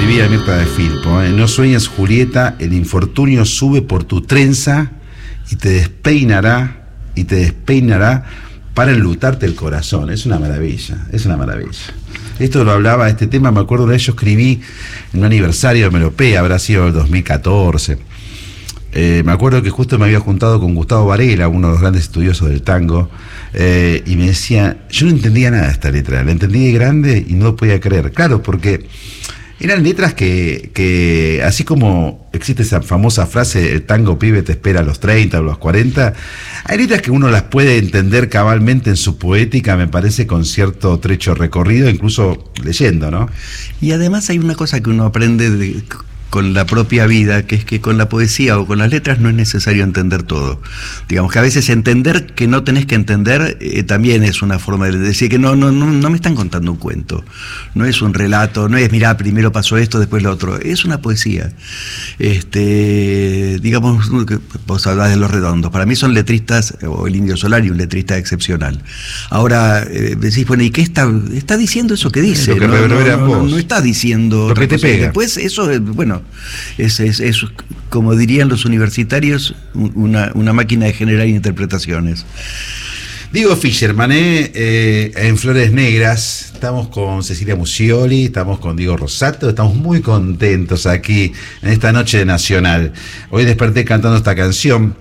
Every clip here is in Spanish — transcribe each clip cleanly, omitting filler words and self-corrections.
escribía Mirta de Filpo, no sueñes, Julieta, el infortunio sube por tu trenza y te despeinará para enlutarte el corazón. Es una maravilla, es una maravilla. Esto lo hablaba, este tema, me acuerdo de ello, escribí en un aniversario de Melopea, habrá sido el 2014. Me acuerdo que justo me había juntado con Gustavo Varela, uno de los grandes estudiosos del tango, y me decía, yo no entendía nada de esta letra, la entendí de grande y no lo podía creer. Claro, porque eran letras que así como existe esa famosa frase, el tango pibe te espera a los 30 o los 40, hay letras que uno las puede entender cabalmente en su poética, me parece, con cierto trecho recorrido, incluso leyendo, ¿no? Y además hay una cosa que uno aprende con la propia vida, que es que con la poesía o con las letras no es necesario entender todo. Digamos que a veces entender que no tenés que entender también es una forma de decir que no me están contando un cuento, no es un relato, no es mirá, primero pasó esto, después lo otro, es una poesía. Digamos, vos hablás de Los Redondos, para mí son letristas, o el Indio Solari, un letrista excepcional. Ahora decís, bueno, ¿y qué está diciendo eso que dice? Lo que no está diciendo lo que te pega. Después eso, bueno, es como dirían los universitarios, una máquina de generar interpretaciones. Diego Fischerman, en Flores Negras, estamos con Cecilia Musioli, estamos con Diego Rosato, estamos muy contentos aquí en esta noche de Nacional. Hoy desperté cantando esta canción.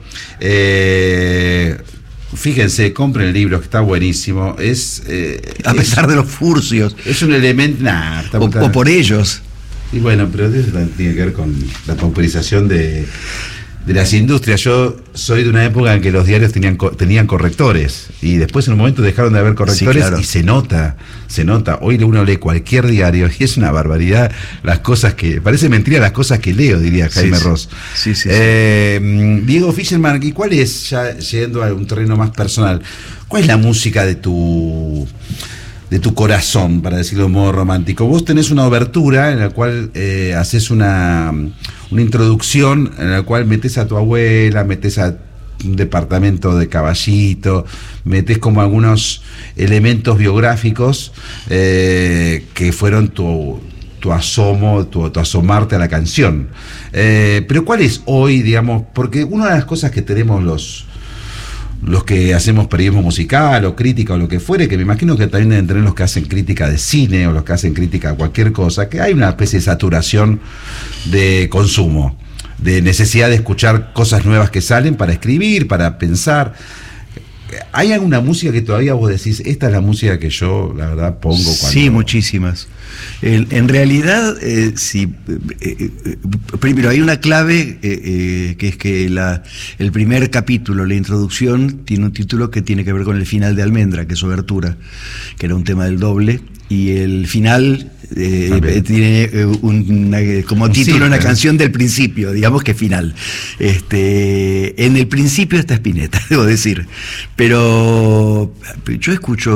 Fíjense, compren el libro, que está buenísimo. A pesar de los furcios. Es un elemento... o por ellos. Y bueno, pero eso tiene que ver con la pauperización de las industrias. Yo soy de una época en que los diarios tenían correctores y después en un momento dejaron de haber correctores, sí, claro. Y se nota. Hoy uno lee cualquier diario y es una barbaridad las cosas que... Parece mentira las cosas que leo, diría Jaime Ross. Sí. Diego Fischerman, ¿y cuál es, ya yendo a un terreno más personal, cuál es la música de tu corazón, para decirlo de modo romántico? Vos tenés una obertura en la cual haces una introducción en la cual metés a tu abuela, metés a un departamento de Caballito, metés como algunos elementos biográficos que fueron tu asomo, tu asomarte a la canción. Pero ¿cuál es hoy, digamos? Porque una de las cosas que tenemos los que hacemos periodismo musical o crítica o lo que fuere, que me imagino que también deben tener los que hacen crítica de cine o los que hacen crítica a cualquier cosa, que hay una especie de saturación de consumo, de necesidad de escuchar cosas nuevas que salen para escribir, para pensar. ¿Hay alguna música que todavía vos decís, esta es la música que yo, la verdad, pongo cuando...? Sí, muchísimas. En realidad, sí, primero hay una clave, que es que el primer capítulo, la introducción, tiene un título que tiene que ver con el final de Almendra, que es Obertura, que era un tema del doble, y el final tiene como título una canción del principio, digamos que final. En el principio está Spinetta, debo decir, pero yo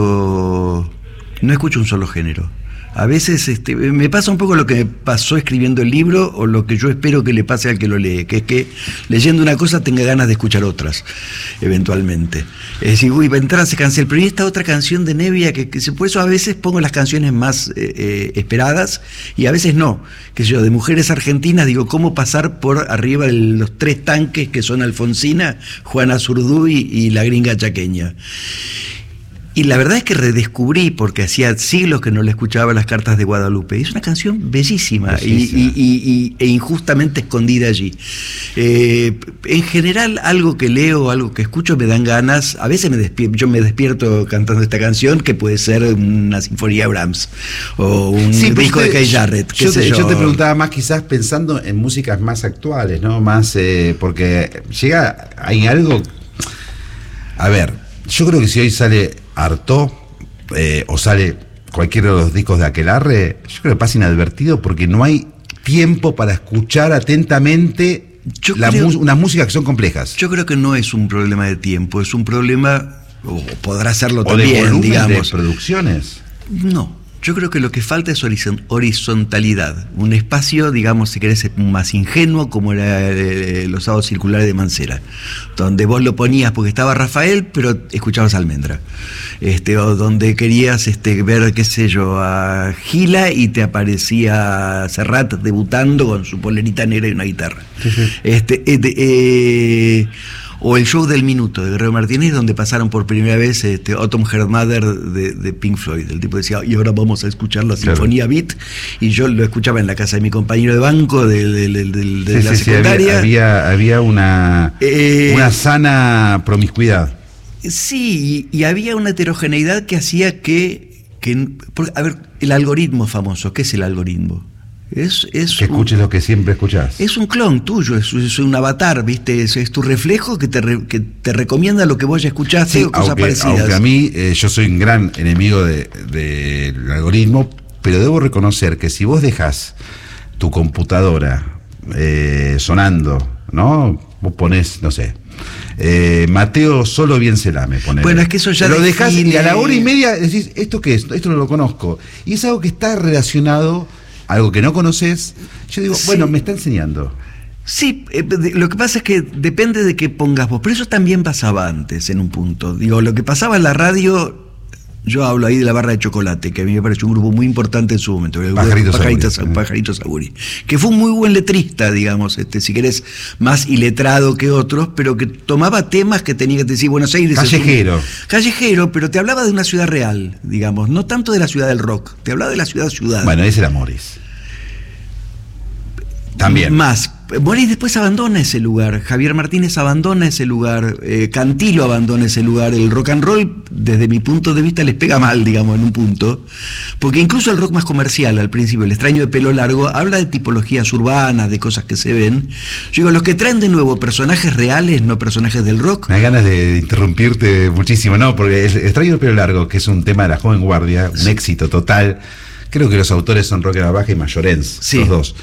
no escucho un solo género. A veces me pasa un poco lo que me pasó escribiendo el libro, o lo que yo espero que le pase al que lo lee, que es que leyendo una cosa tenga ganas de escuchar otras, eventualmente. Es decir, va a entrar, se cancela, pero esta otra canción de Nevia, por eso a veces pongo las canciones más esperadas, y a veces no. Que yo, de mujeres argentinas, digo, ¿cómo pasar por arriba de los tres tanques que son Alfonsina, Juana Zurduy y la gringa chaqueña? Y la verdad es que redescubrí, porque hacía siglos que no le escuchaba las cartas de Guadalupe. Es una canción bellísima. E injustamente escondida allí. En general, algo que leo, algo que escucho, me dan ganas. A veces yo me despierto cantando esta canción, que puede ser una sinfonía de Brahms o un disco de Keith Jarrett. Yo te preguntaba más quizás pensando en músicas más actuales, ¿no? Más porque hay algo... A ver, yo creo que si hoy sale Artaud o sale cualquiera de los discos de Aquelarre, yo creo que pasa inadvertido porque no hay tiempo para escuchar atentamente unas músicas que son complejas. Yo creo que no es un problema de tiempo, es un problema, o podrá serlo o también, de volumen, digamos, de producciones. No, Yo creo que lo que falta es horizontalidad, un espacio, digamos, si querés, más ingenuo, como era los sábados circulares de Mancera, donde vos lo ponías porque estaba Rafael, pero escuchabas Almendra, o donde querías ver, qué sé yo, a Gila y te aparecía Serrat debutando con su polerita negra y una guitarra. Sí. O el show del minuto de Guerrero Martínez, donde pasaron por primera vez Autumn Her Mother de Pink Floyd. El tipo decía, y ahora vamos a escuchar la Sinfonía Beat, y yo lo escuchaba en la casa de mi compañero de banco de la secundaria. Había una sana promiscuidad. Sí, y había una heterogeneidad que hacía que a ver, el algoritmo famoso, ¿qué es el algoritmo? Que escuches lo que siempre escuchás. Es un clon tuyo, es un avatar, ¿viste? Es tu reflejo que te recomienda lo que vos ya escuchaste, o cosas parecidas. Aunque a mí, yo soy un gran enemigo del algoritmo, pero debo reconocer que si vos dejás tu computadora sonando, ¿no? Vos ponés, no sé, Mateo Solo Bien Celame, ponele. Bueno, es que eso ya lo dejás y a la hora y media decís, ¿esto qué es? Esto no lo conozco. Y es algo que está relacionado, algo que no conoces. Yo digo, bueno, me está enseñando. Sí, lo que pasa es que depende de qué pongas vos, pero eso también pasaba antes en un punto. Digo, lo que pasaba en la radio, yo hablo ahí de la Barra de Chocolate, que a mí me pareció un grupo muy importante en su momento, Pajarito Saburi, que fue un muy buen letrista, digamos, si querés, más iletrado que otros, pero que tomaba temas que tenía que decir Buenos Aires. Callejero, pero te hablaba de una ciudad real, digamos, no tanto de la ciudad del rock, te hablaba de la ciudad. Bueno, ese era Morris. También. Más. Morris después abandona ese lugar, Javier Martínez abandona ese lugar, Cantilo abandona ese lugar, el rock and roll desde mi punto de vista les pega mal, digamos, en un punto, porque incluso el rock más comercial al principio, el extraño de pelo largo, habla de tipologías urbanas, de cosas que se ven. Yo digo, los que traen de nuevo personajes reales, no personajes del rock. Me da ganas de interrumpirte muchísimo, no, porque el extraño de pelo largo, que es un tema de la joven guardia, un éxito total, creo que los autores son Roque Navaja y Mayorens, sí. Los dos.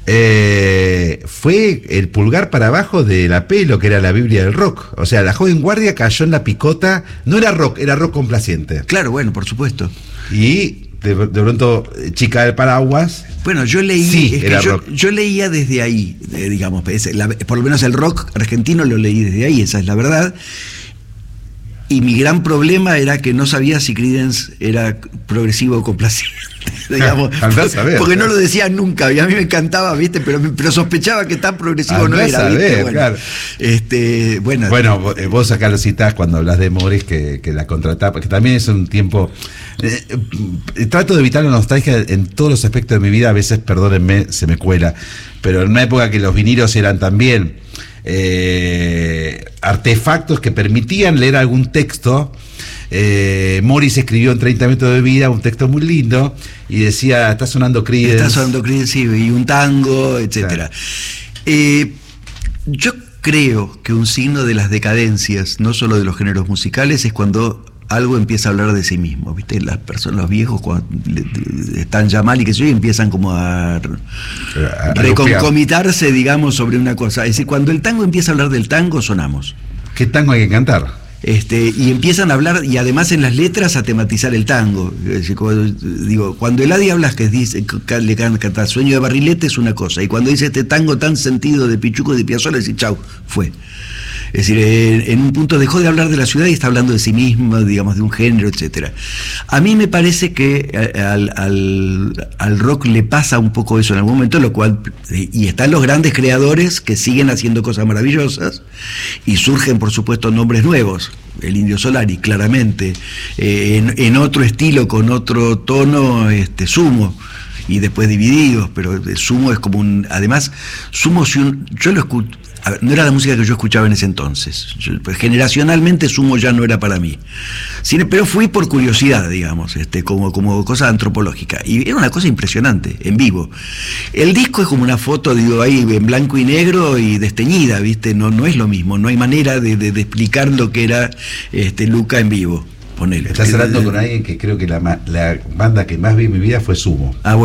Fue el pulgar para abajo de la Pelo, que era la Biblia del rock. O sea, la joven guardia cayó en la picota. No era rock, era rock complaciente. Claro, bueno, por supuesto. Y de pronto, Chica del Paraguas. Bueno, yo leí, sí, yo leía desde ahí, digamos, por lo menos el rock argentino lo leí desde ahí, esa es la verdad. Y mi gran problema era que no sabía si Creedence era progresivo o complaciente, digamos, porque no lo decía nunca, y a mí me encantaba, ¿viste? Pero sospechaba que tan progresivo no era, ¿viste? Bueno, claro. Bueno, vos acá lo citás cuando hablas de Morris, que la contratapa, que también es un tiempo... trato de evitar la nostalgia en todos los aspectos de mi vida, a veces, perdónenme, se me cuela, pero en una época que los vinilos eran también... artefactos que permitían leer algún texto. Morris escribió en 30 metros de vida un texto muy lindo y decía, está sonando Creedence, sí, y un tango, etcétera. Claro. Yo creo que un signo de las decadencias, no solo de los géneros musicales, es cuando algo empieza a hablar de sí mismo, ¿viste? Las personas, los viejos, cuando están ya mal y que se empiezan como a reconcomitarse, digamos, sobre una cosa. Es decir, cuando el tango empieza a hablar del tango, sonamos. ¿Qué tango hay que cantar? Y empiezan a hablar, y además en las letras a tematizar el tango. Es decir, cuando Eladia Blasquez dice, le canta Sueño de Barrilete, es una cosa, y cuando dice este tango tan sentido de Pichuco y de Piazzolla, dice chau, fue. Es decir, en un punto dejó de hablar de la ciudad y está hablando de sí mismo, digamos, de un género, etcétera. A mí me parece que al rock le pasa un poco eso en algún momento, lo cual, y están los grandes creadores que siguen haciendo cosas maravillosas, y surgen, por supuesto, nombres nuevos. El Indio Solari, claramente, en otro estilo, con otro tono, Sumo, y después Divididos, pero Sumo es como un... Además, Sumo, yo lo escucho... A ver, no era la música que yo escuchaba en ese entonces. Generacionalmente Sumo ya no era para mí. Pero fui por curiosidad, digamos, como cosa antropológica. Y era una cosa impresionante, en vivo. El disco es como una foto, digo, ahí en blanco y negro y desteñida, ¿viste? No es lo mismo, no hay manera de explicar lo que era Luca en vivo. Ponele. Estás hablando con alguien que creo que la banda que más vi en mi vida fue Sumo. Ah, bueno.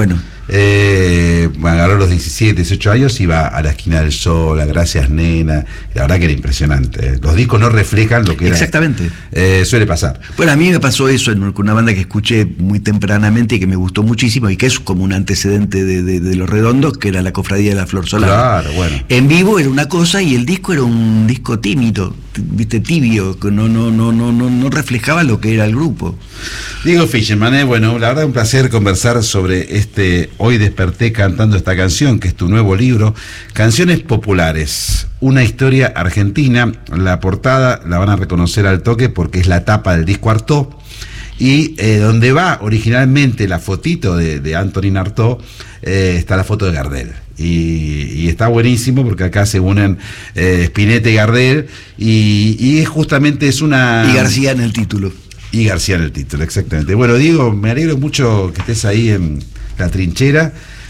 Me agarró a los 17, 18 años, iba a la Esquina del Sol, a Gracias Nena, la verdad que era impresionante. Los discos no reflejan lo que era. Exactamente. Suele pasar. Bueno, a mí me pasó eso con una banda que escuché muy tempranamente y que me gustó muchísimo y que es como un antecedente de Los Redondos, que era la Cofradía de la Flor Solar. Claro, bueno. En vivo era una cosa y el disco era un disco tímido, viste, tibio, que no reflejaba lo que era el grupo. Diego Fischerman, bueno, la verdad un placer conversar sobre Hoy desperté cantando esta canción, que es tu nuevo libro, Canciones Populares, una historia argentina. La portada la van a reconocer al toque porque es la tapa del disco Artaud, y donde va originalmente la fotito de Antonin Artaud, está la foto de Gardel. Y está buenísimo porque acá se unen Spinetta y Gardel, y es justamente una... Y García en el título. Y García en el título, exactamente. Bueno, Diego, me alegro mucho que estés ahí en la trinchera.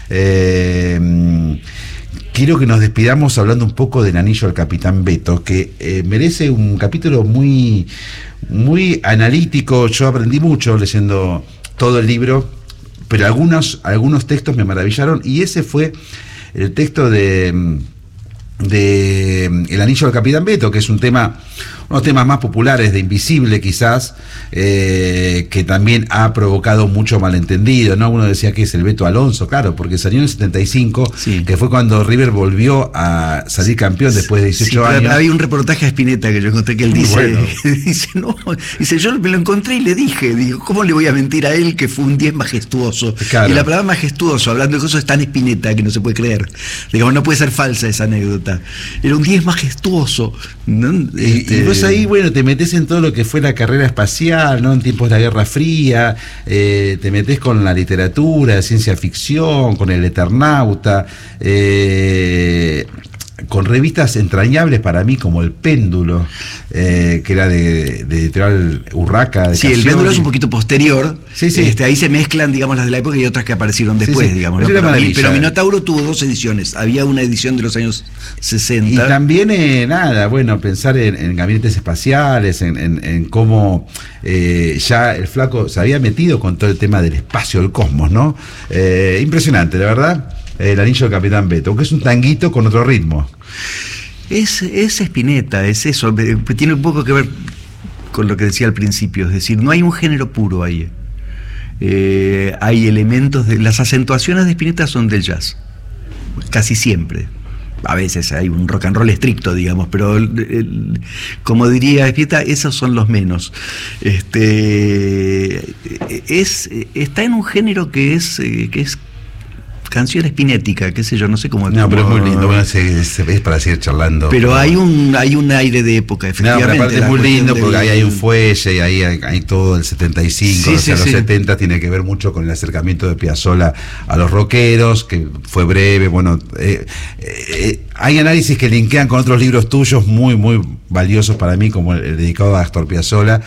Quiero que nos despidamos hablando un poco del Anillo al Capitán Beto, que merece un capítulo muy, muy analítico. Yo aprendí mucho leyendo todo el libro, pero algunos textos me maravillaron, y ese fue el texto de El Anillo al Capitán Beto, que es uno de los temas más populares de Invisible, quizás, que también ha provocado mucho malentendido, ¿no? Uno decía que es el Beto Alonso, claro, porque salió en el 75, sí, que fue cuando River volvió a salir campeón después de 18 años. Había un reportaje a Spinetta que yo encontré que él dice, bueno. dice, yo me lo encontré y le dije, digo, ¿cómo le voy a mentir a él que fue un 10 majestuoso? Claro. Y la palabra majestuoso, hablando de cosas, es tan Spinetta que no se puede creer. Digamos, no puede ser falsa esa anécdota. Era un 10 majestuoso, ¿no? Y vos ahí, bueno, te metés en todo lo que fue la carrera espacial, ¿no? En tiempos de la Guerra Fría, te metés con la literatura, ciencia ficción, con el Eternauta, con revistas entrañables para mí como El Péndulo, que era de editorial Urraca. Sí, El Péndulo es un poquito posterior. Sí, sí. Ahí se mezclan, digamos, las de la época y otras que aparecieron después, sí, sí, digamos, ¿no? Pero Minotauro tuvo 2 ediciones. Había una edición de los años 60. Y también, pensar en gabinetes espaciales, en cómo ya el flaco se había metido con todo el tema del espacio, del cosmos, ¿no? Impresionante, la verdad. El Anillo del Capitán Beto, aunque es un tanguito con otro ritmo. Es Spinetta, es eso, tiene un poco que ver con lo que decía al principio, es decir, no hay un género puro ahí. Hay elementos las acentuaciones de Spinetta son del jazz, casi siempre. A veces hay un rock and roll estricto, digamos, pero como diría Spinetta, esos son los menos. Está en un género que es canción espinética, qué sé yo, no sé cómo. No, pero es muy lindo, bueno, es para seguir charlando. Pero hay un aire de época, efectivamente. No, pero aparte es muy lindo porque ahí hay un fuelle y ahí hay todo el 75, los 70 tiene que ver mucho con el acercamiento de Piazzolla a los rockeros, que fue breve, bueno, hay análisis que linkean con otros libros tuyos muy, muy valiosos para mí, como el dedicado a Astor Piazzolla.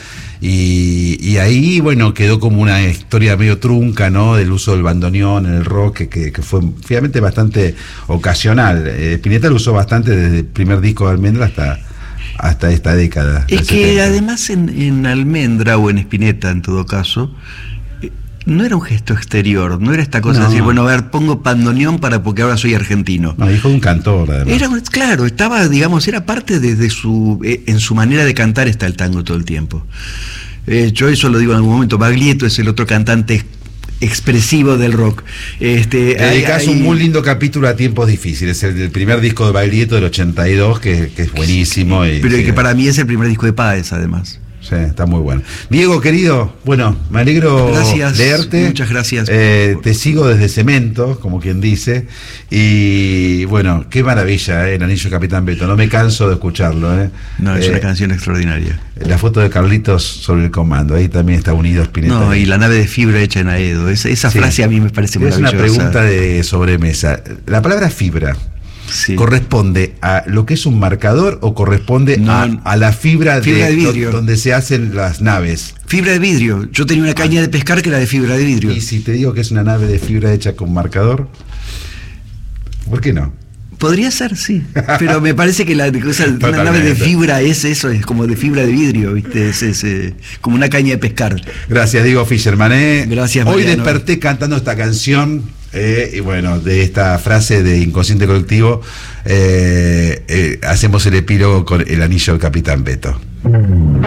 Y ahí, bueno, quedó como una historia medio trunca, ¿no? Del uso del bandoneón en el rock, que fue finalmente bastante ocasional. Spinetta lo usó bastante desde el primer disco de Almendra hasta esta década. Es que 70. Además en Almendra, o en Spinetta en todo caso, no era un gesto exterior, no era esta cosa de decir, bueno, a ver, pongo bandoneón porque ahora soy argentino. No, dijo un cantor, además. Claro, estaba, digamos, era parte de su, en su manera de cantar está el tango todo el tiempo. Yo eso lo digo en algún momento. Baglietto es el otro cantante expresivo del rock. Dedicás un muy lindo capítulo a Tiempos Difíciles, el primer disco de Baglietto del 82, que es buenísimo. Pero que para mí es el primer disco de Páez, además. Sí, está muy bueno. Diego, querido, bueno, me alegro leerte. Muchas gracias. Te sigo desde Cemento, como quien dice. Y bueno, qué maravilla, El Anillo de Capitán Beto. No me canso de escucharlo. No, es una canción extraordinaria. La foto de Carlitos sobre el comando, ahí también está unido Spinetta. No, y la nave de fibra hecha en Aedo. Esa frase a mí me parece maravillosa. Es una pregunta de sobremesa. La palabra fibra. Sí. ¿Corresponde a lo que es un marcador o corresponde a la fibra de vidrio donde se hacen las naves? Fibra de vidrio. Yo tenía una caña de pescar que era de fibra de vidrio. ¿Y si te digo que es una nave de fibra hecha con marcador? ¿Por qué no? Podría ser, sí. Pero me parece que una nave de fibra es eso, es como de fibra de vidrio, ¿viste? Es como una caña de pescar. Gracias, Diego Fischerman. Gracias, Mariano. Hoy desperté cantando esta canción Y bueno, de esta frase de Inconsciente Colectivo hacemos el epílogo con El Anillo del Capitán Beto.